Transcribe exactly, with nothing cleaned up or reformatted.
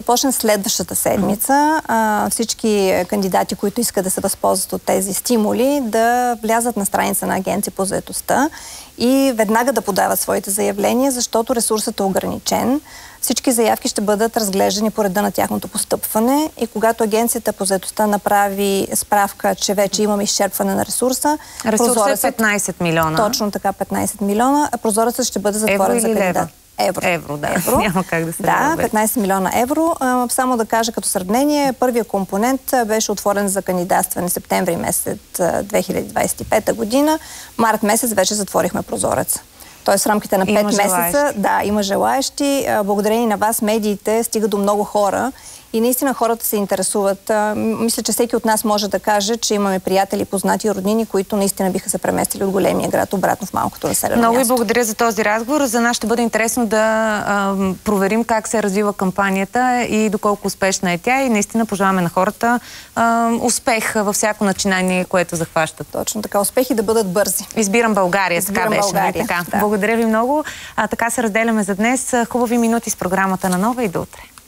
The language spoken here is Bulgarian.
започне следващата седмица. А, всички кандидати, които искат да се възползват от тези стимули, да влязат на страница на Агенция по заетостта и веднага да подават своите заявления, защото ресурсът е ограничен. Всички заявки ще бъдат разглеждани по реда на тяхното постъпване и когато Агенцията по заетостта направи справка, че вече имаме изчерпване на ресурса... Ресурсът е петнайсет милиона. Точно така, петнайсет милиона. А прозорецът ще бъде затворен за кандидат. Евро. Евро, да. Евро. Няма как да се Да, петнайсет милиона евро. А, само да кажа като сравнение, първият компонент беше отворен за кандидатстване септември месец две хиляди двайсет и пета година. Март месец вече затворихме прозореца. Тоест в рамките на пет месеца, да, има желаещи. Благодарение на вас, медиите, стига до много хора. И наистина хората се интересуват. Мисля, че всеки от нас може да каже, че имаме приятели, познати и роднини, които наистина биха се преместили от големия град обратно в малкото населено място. Много ви благодаря за този разговор. За нас ще бъде интересно да а, проверим как се развива кампанията и доколко успешна е тя. И наистина пожелаваме на хората а, успех във всяко начинание, което захващат. Точно така. Успехи да бъдат бързи. Избирам България. Избирам така беше. България. Така. Да. Благодаря ви много. А, така се разделяме за днес. Хубави минути с програмата на Нова и до утре.